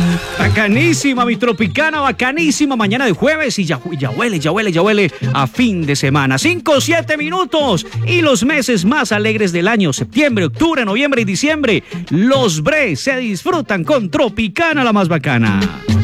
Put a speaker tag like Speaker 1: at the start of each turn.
Speaker 1: Bacanísima, mi Tropicana, bacanísima. Mañana de jueves y ya huele a fin de semana. 5-7 minutos y los meses más alegres del año, septiembre, octubre, noviembre y diciembre. Los Bre se disfrutan con Tropicana, la más bacana.